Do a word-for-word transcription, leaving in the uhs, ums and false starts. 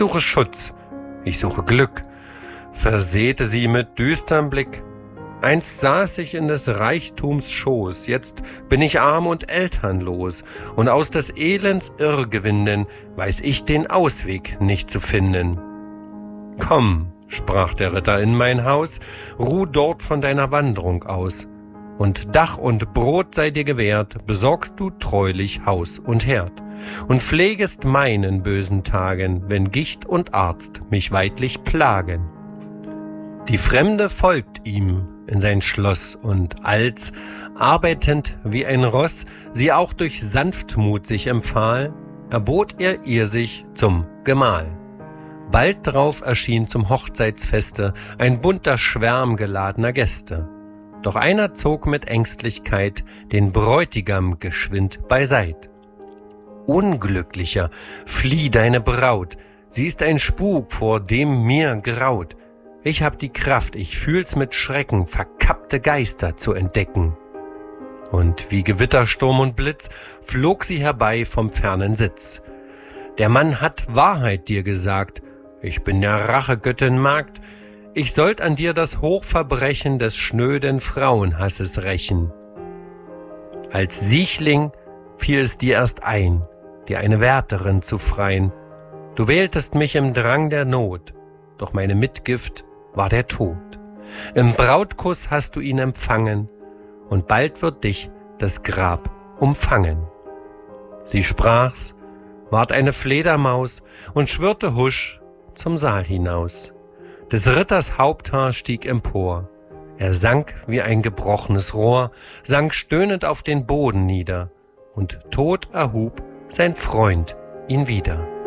suche Schutz, ich suche Glück, versäte sie mit düsterem Blick. Einst saß ich in des Reichtums Schoß, jetzt bin ich arm und elternlos, und aus des Elends Irrgewinden weiß ich den Ausweg nicht zu finden. Komm, sprach der Ritter, in mein Haus, ruh dort von deiner Wanderung aus, und Dach und Brot sei dir gewährt, besorgst du treulich Haus und Herd, und pflegest meinen bösen Tagen, wenn Gicht und Arzt mich weidlich plagen. Die Fremde folgt ihm in sein Schloss, und als, arbeitend wie ein Ross, sie auch durch Sanftmut sich empfahl, erbot er ihr sich zum Gemahl. Bald drauf erschien zum Hochzeitsfeste ein bunter Schwärm geladener Gäste. Doch einer zog mit Ängstlichkeit den Bräutigam geschwind beiseit. Unglücklicher, flieh deine Braut, sie ist ein Spuk, vor dem mir graut. Ich hab die Kraft, ich fühl's mit Schrecken, verkappte Geister zu entdecken. Und wie Gewittersturm und Blitz flog sie herbei vom fernen Sitz. Der Mann hat Wahrheit dir gesagt, ich bin der Rachegöttin Magd, ich sollt an dir das Hochverbrechen des schnöden Frauenhasses rächen. Als Siechling fiel es dir erst ein, dir eine Wärterin zu freien. Du wähltest mich im Drang der Not, doch meine Mitgift war der Tod. Im Brautkuss hast du ihn empfangen, und bald wird dich das Grab umfangen. Sie sprach's, ward eine Fledermaus und schwirrte husch zum Saal hinaus. Des Ritters Haupthaar stieg empor. Er sank wie ein gebrochenes Rohr, sank stöhnend auf den Boden nieder, und tot erhub sein Freund ihn wieder.